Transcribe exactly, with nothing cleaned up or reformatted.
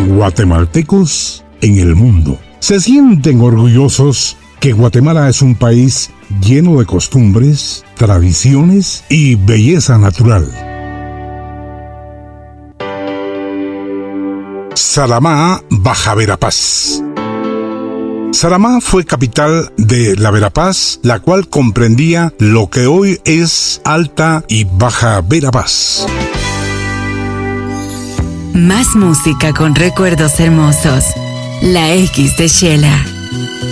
Guatemaltecos en el mundo se sienten orgullosos que Guatemala es un país lleno de costumbres, tradiciones y belleza natural. Saramá, Baja Verapaz. Saramá fue capital de la Verapaz, la cual comprendía lo que hoy es Alta y Baja Verapaz. Más música con recuerdos hermosos. La X de Shela.